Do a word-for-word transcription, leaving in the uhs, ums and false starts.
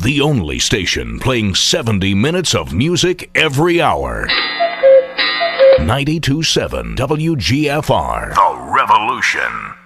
the only station playing seventy minutes of music every hour. ninety-two point seven W G F R, The Revolution.